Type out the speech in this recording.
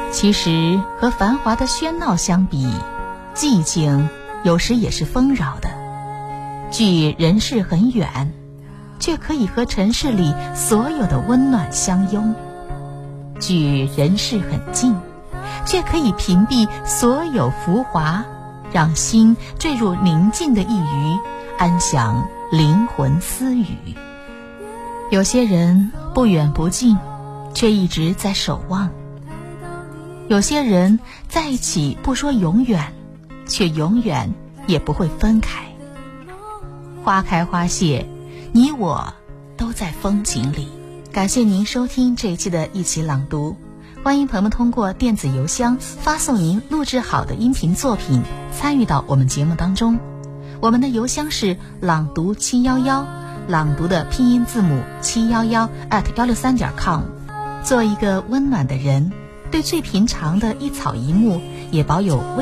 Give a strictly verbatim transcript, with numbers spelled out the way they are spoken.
其实和繁华的喧闹相比，寂静有时也是丰饶的。距人世很远，却可以和尘世里所有的温暖相拥；距人世很近，却可以屏蔽所有浮华，让心坠入宁静的一隅，安享灵魂私语。有些人不远不近，却一直在守望；有些人在一起不说永远，却永远也不会分开。花开花谢，你我都在风景里。感谢您收听这一期的一起朗读，欢迎朋友们通过电子邮箱发送您录制好的音频作品参与到我们节目当中。我们的邮箱是朗读七一一，朗读的拼音字母七一一 at 一六三点 com。 做一个温暖的人，对最平常的一草一木也保有